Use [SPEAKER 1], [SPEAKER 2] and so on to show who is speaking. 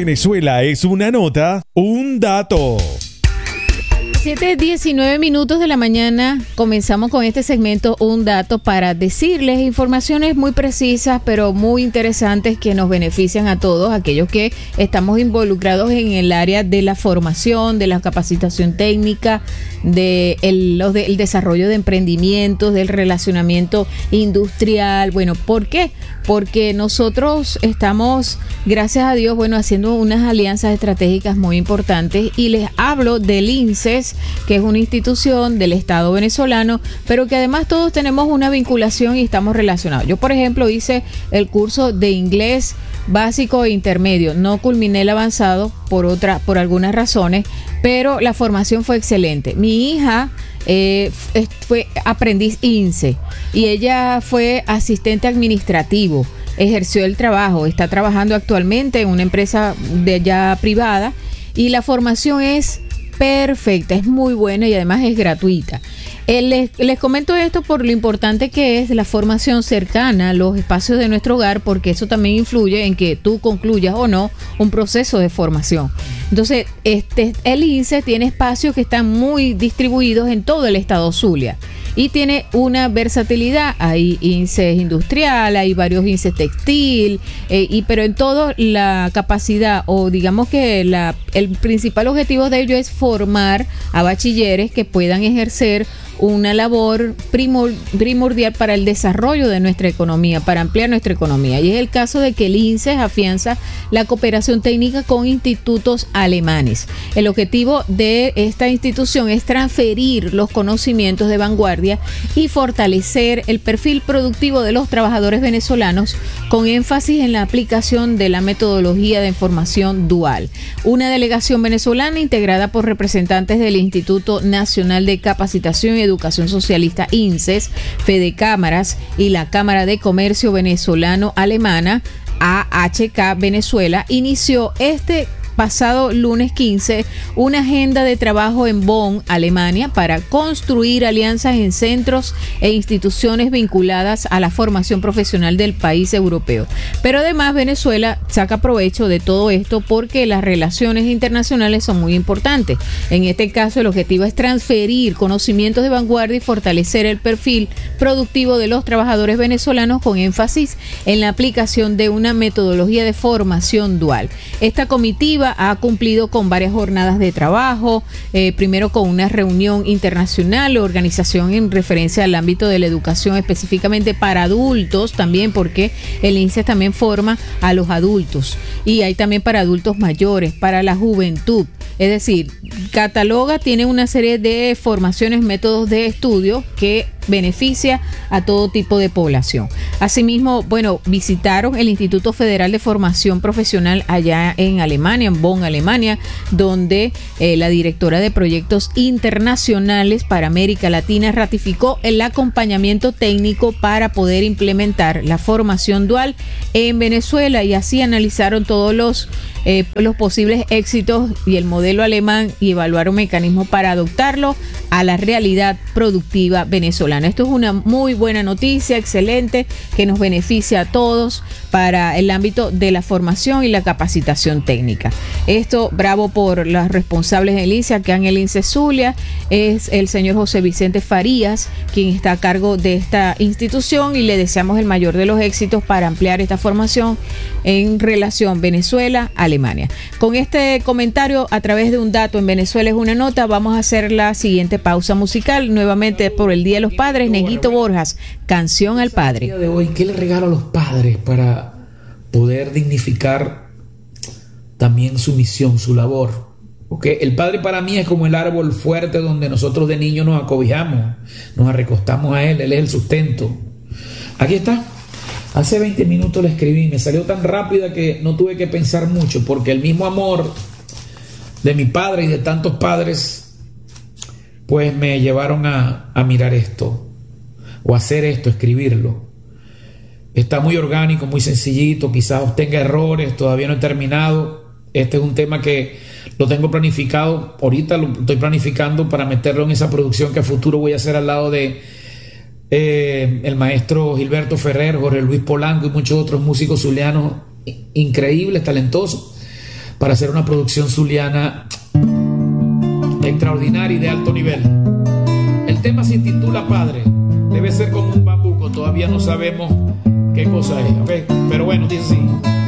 [SPEAKER 1] Venezuela es una nota, un dato.
[SPEAKER 2] 7:19 de la mañana comenzamos con este segmento Un Dato para decirles informaciones muy precisas pero muy interesantes que nos benefician a todos aquellos que estamos involucrados en el área de la formación, de la capacitación técnica, el desarrollo de emprendimientos, del relacionamiento industrial. Bueno, ¿por qué? Porque nosotros estamos, gracias a Dios, haciendo unas alianzas estratégicas muy importantes y les hablo del INSES, que es una institución del Estado venezolano, pero que además todos tenemos una vinculación y estamos relacionados. Yo, por ejemplo, hice el curso de inglés básico e intermedio. No culminé el avanzado por algunas razones, pero la formación fue excelente. Mi hija fue aprendiz INSE y ella fue asistente administrativo. Ejerció el trabajo, está trabajando actualmente en una empresa de allá privada y la formación es perfecta, es muy buena y además es gratuita. Les comento esto por lo importante que es la formación cercana a los espacios de nuestro hogar, porque eso también influye en que tú concluyas o no un proceso de formación. Entonces, el INSE tiene espacios que están muy distribuidos en todo el estado Zulia y tiene una versatilidad. Hay INSE industrial, hay varios INSE textil, pero en todo la capacidad o digamos que el principal objetivo de ello es formar a bachilleres que puedan ejercer una labor primordial para el desarrollo de nuestra economía, para ampliar nuestra economía. Y es el caso de que el INSEE afianza la cooperación técnica con institutos alemanes. El objetivo de esta institución es transferir los conocimientos de vanguardia y fortalecer el perfil productivo de los trabajadores venezolanos con énfasis en la aplicación de la metodología de formación dual. Una delegación venezolana integrada por representantes del Instituto Nacional de Capacitación y Educación Socialista INSES, Fedecámaras y la Cámara de Comercio Venezolano-Alemana, AHK Venezuela, inició este pasado lunes 15 una agenda de trabajo en Bonn, Alemania, para construir alianzas en centros e instituciones vinculadas a la formación profesional del país europeo. Pero además Venezuela saca provecho de todo esto porque las relaciones internacionales son muy importantes. En este caso el objetivo es transferir conocimientos de vanguardia y fortalecer el perfil productivo de los trabajadores venezolanos con énfasis en la aplicación de una metodología de formación dual. Esta comitiva ha cumplido con varias jornadas de trabajo, primero con una reunión internacional, organización en referencia al ámbito de la educación específicamente para adultos, también porque el INSEE también forma a los adultos y hay también para adultos mayores, para la juventud. Es decir, tiene una serie de formaciones, métodos de estudio que beneficia a todo tipo de población. Asimismo, visitaron el Instituto Federal de Formación Profesional allá en Alemania, en Bonn, Alemania, donde la directora de proyectos internacionales para América Latina ratificó el acompañamiento técnico para poder implementar la formación dual en Venezuela y así analizaron todos los posibles éxitos y el modelo alemán y evaluaron mecanismos para adoptarlo a la realidad productiva venezolana. Esto es una muy buena noticia, excelente, que nos beneficia a todos para el ámbito de la formación y la capacitación técnica. Esto, bravo por los responsables del INSEE, acá en el INSEE Zulia, es el señor José Vicente Farías, quien está a cargo de esta institución y le deseamos el mayor de los éxitos para ampliar esta formación en relación Venezuela-Alemania. Con este comentario a través de Un Dato en Venezuela es una nota, vamos a hacer la siguiente pausa musical, nuevamente por el Día de los Padres, Neguito Borjas, Canción al Padre.
[SPEAKER 3] El día de hoy, ¿qué le regalo a los padres para poder dignificar también su misión, su labor? Porque el padre para mí es como el árbol fuerte donde nosotros de niños nos acobijamos, nos recostamos a él es el sustento. Aquí está. Hace 20 minutos le escribí, me salió tan rápida que no tuve que pensar mucho, porque el mismo amor de mi padre y de tantos padres pues me llevaron a mirar esto o hacer esto, escribirlo. Está muy orgánico, muy sencillito, quizás tenga errores, todavía no he terminado. Este es un tema que lo tengo planificado, ahorita lo estoy planificando para meterlo en esa producción que a futuro voy a hacer al lado de el maestro Gilberto Ferrer, Jorge Luis Polanco y muchos otros músicos zulianos increíbles, talentosos. para hacer una producción zuliana extraordinaria y de alto nivel. El tema se intitula Padre. Debe ser como un bambuco, todavía no sabemos qué cosa es, ¿okay? Pero bueno, dice así.